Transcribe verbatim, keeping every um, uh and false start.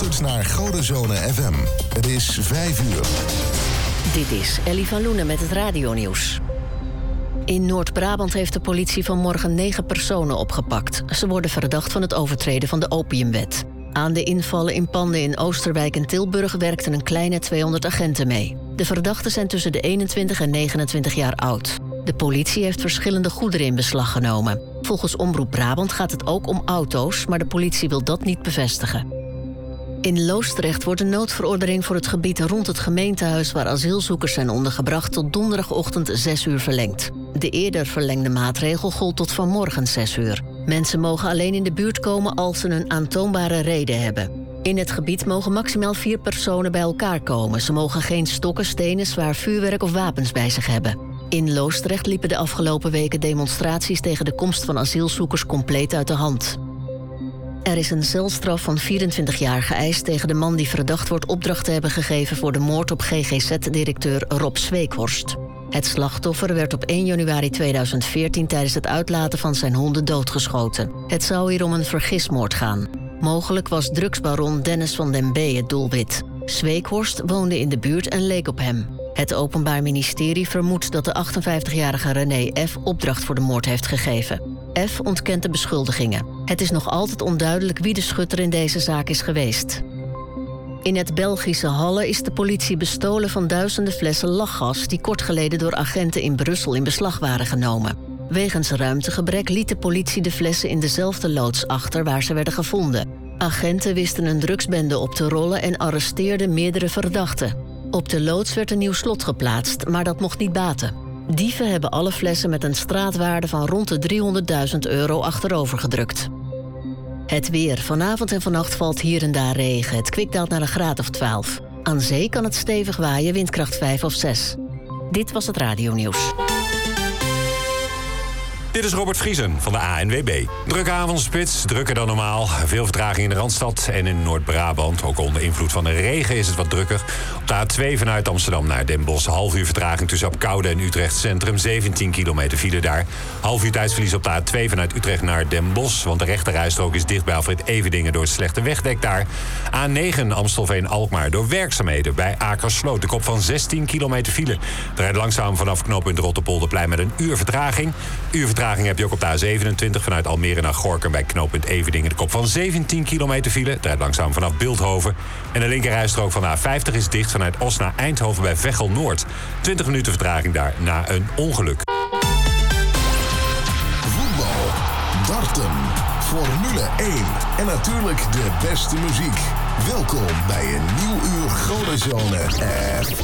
luistert naar Godenzone F M. Het is vijf uur. Dit is Ellie van Loenen met het radionieuws. In Noord-Brabant heeft de politie vanmorgen negen personen opgepakt. Ze worden verdacht van het overtreden van de opiumwet. Aan de invallen in panden in Oosterwijk en Tilburg werkten een kleine tweehonderd agenten mee. De verdachten zijn tussen de eenentwintig en negenentwintig jaar oud. De politie heeft verschillende goederen in beslag genomen. Volgens Omroep Brabant gaat het ook om auto's, maar de politie wil dat niet bevestigen. In Loosdrecht wordt de noodverordening voor het gebied rond het gemeentehuis waar asielzoekers zijn ondergebracht tot donderdagochtend zes uur verlengd. De eerder verlengde maatregel gold tot vanmorgen zes uur. Mensen mogen alleen in de buurt komen als ze een aantoonbare reden hebben. In het gebied mogen maximaal vier personen bij elkaar komen. Ze mogen geen stokken, stenen, zwaar vuurwerk of wapens bij zich hebben. In Loosdrecht liepen de afgelopen weken demonstraties tegen de komst van asielzoekers compleet uit de hand. Er is een celstraf van vierentwintig jaar geëist tegen de man die verdacht wordt opdracht te hebben gegeven voor de moord op G G Z-directeur Rob Zweekhorst. Het slachtoffer werd op één januari tweeduizend veertien tijdens het uitlaten van zijn honden doodgeschoten. Het zou hier om een vergismoord gaan. Mogelijk was drugsbaron Dennis van den B het doelwit. Zweekhorst woonde in de buurt en leek op hem. Het Openbaar Ministerie vermoedt dat de achtenvijftigjarige René F. opdracht voor de moord heeft gegeven. F. ontkent de beschuldigingen. Het is nog altijd onduidelijk wie de schutter in deze zaak is geweest. In het Belgische Halle is de politie bestolen van duizenden flessen lachgas die kort geleden door agenten in Brussel in beslag waren genomen. Wegens ruimtegebrek liet de politie de flessen in dezelfde loods achter waar ze werden gevonden. Agenten wisten een drugsbende op te rollen en arresteerden meerdere verdachten. Op de loods werd een nieuw slot geplaatst, maar dat mocht niet baten. Dieven hebben alle flessen met een straatwaarde van rond de driehonderdduizend euro achterover gedrukt. Het weer. Vanavond en vannacht valt hier en daar regen. Het kwik daalt naar een graad of twaalf. Aan zee kan het stevig waaien, windkracht vijf of zes. Dit was het radionieuws. Dit is Robert Vriesen van de A N W B. Drukke avondspits, drukker dan normaal. Veel vertraging in de Randstad en in Noord-Brabant. Ook onder invloed van de regen is het wat drukker. Op de A twee vanuit Amsterdam naar Den Bosch. Half uur vertraging tussen Apkoude en Utrecht Centrum. zeventien kilometer file daar. Half uur tijdsverlies op de A twee vanuit Utrecht naar Den Bosch. Want de rechterrijstrook is dicht bij Alfred Everdingen door het slechte wegdek daar. A negen Amstelveen-Alkmaar door werkzaamheden bij Akersloot. De kop van zestien kilometer file. Er rijdt langzaam vanaf knooppunt Rotterpolderplein met een uur vertraging. Uur vertraging. Heb je ook op de A zevenentwintig vanuit Almere naar Gorinchem bij knooppunt Everdingen. De kop van zeventien kilometer file. Het rijdt langzaam vanaf Bilthoven. En de linkerrijstrook van de A vijftig is dicht vanuit Os naar Eindhoven bij Veghel Noord. twintig minuten vertraging daar na een ongeluk. Voetbal, darten, Formule één en natuurlijk de beste muziek. Welkom bij een nieuw uur Godenzone F